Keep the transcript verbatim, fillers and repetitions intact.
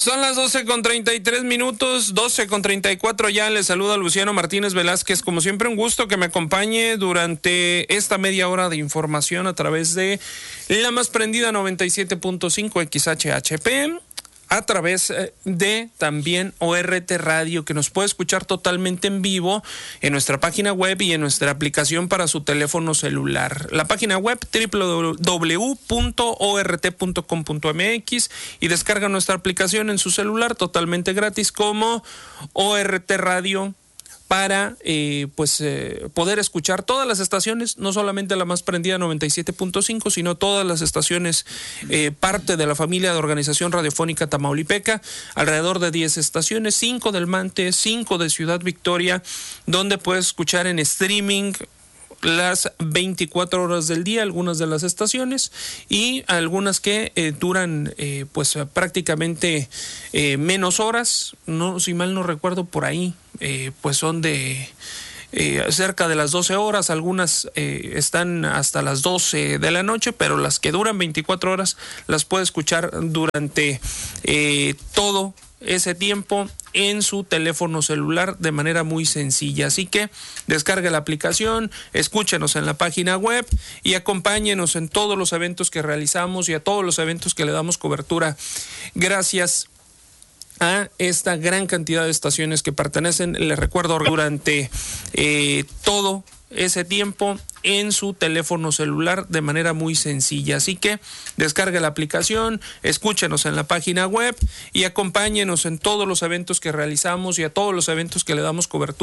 Son las doce con treinta y tres minutos, doce con treinta y cuatro ya. Les saluda Luciano Martínez Velázquez. Como siempre, un gusto que me acompañe durante esta media hora de información a través de la más prendida noventa y siete punto cinco X H H P, a través de también O R T Radio, que nos puede escuchar totalmente en vivo en nuestra página web y en nuestra aplicación para su teléfono celular. La página web doble u doble u doble u punto o r t punto com punto m x, y descarga nuestra aplicación en su celular totalmente gratis como O R T Radio, para eh, pues eh, poder escuchar todas las estaciones, no solamente la más prendida noventa y siete punto cinco, sino todas las estaciones, eh, parte de la familia de Organización Radiofónica Tamaulipeca, alrededor de diez estaciones, cinco del Mante, cinco de Ciudad Victoria, donde puedes escuchar en streaming las veinticuatro horas del día algunas de las estaciones, y algunas que eh, duran eh, pues prácticamente eh, menos horas, no, si mal no recuerdo, por ahí eh, pues son de eh, cerca de las doce horas, algunas eh, están hasta las doce de la noche, pero las que duran veinticuatro horas las puede escuchar durante eh, todo ese tiempo en su teléfono celular de manera muy sencilla. Así que descargue la aplicación, escúchenos en la página web y acompáñenos en todos los eventos que realizamos y a todos los eventos que le damos cobertura, gracias a esta gran cantidad de estaciones que pertenecen, les recuerdo, durante eh, todo ese tiempo en su teléfono celular de manera muy sencilla. Así que descargue la aplicación, escúchenos en la página web y acompáñenos en todos los eventos que realizamos y a todos los eventos que le damos cobertura.